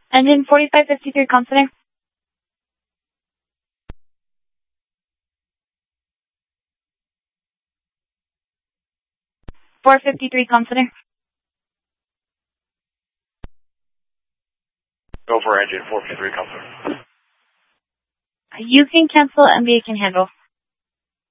Engine 4553 Consonant. 453 Consonant. Go for engine 453 Consonant. You can cancel, MBA can handle.